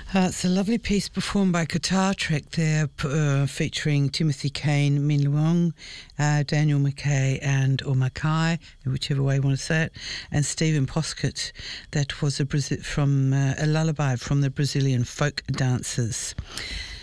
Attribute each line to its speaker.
Speaker 1: It's a lovely piece performed by Guitar Trek there, featuring Timothy Kane, Min Luong, Daniel McKay and or Mackay, whichever way you want to say it, and Stephen Poskett. That was from a lullaby from the Brazilian folk dancers.